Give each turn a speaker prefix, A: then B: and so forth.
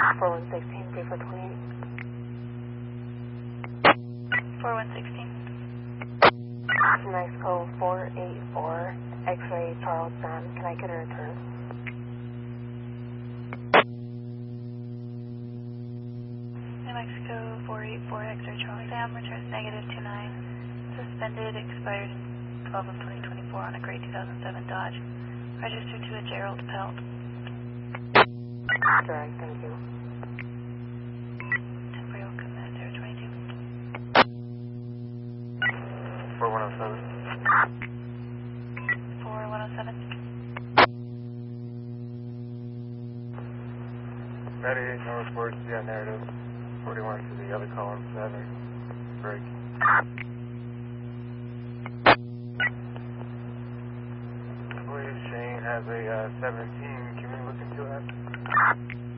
A: 4116, 3428.
B: 4116.
A: Mexico 484, X-ray Charleston. Can I get a return?
B: New Mexico 484, X-ray Charleston. Returns -29. Suspended, expired in 12 of 2024 on a gray 2007 Dodge. Registered to a Gerald Pelt.
A: Correct, thank you.
B: Temporary will commit 022.
C: 4107.
B: 4107.
C: Ready, no reports, yeah, narrative. 41 to the other column, 7. Break. I believe Shane has a 17. Can we look into that?